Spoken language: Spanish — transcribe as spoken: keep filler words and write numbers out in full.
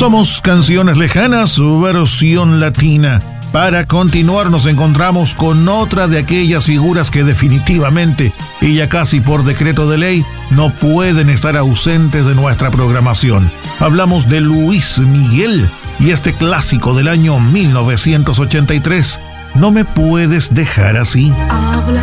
Somos Canciones Lejanas, versión latina. Para continuar nos encontramos con otra de aquellas figuras que definitivamente, y ya casi por decreto de ley, no pueden estar ausentes de nuestra programación. Hablamos de Luis Miguel y este clásico del año mil novecientos ochenta y tres, No me puedes dejar así. Habla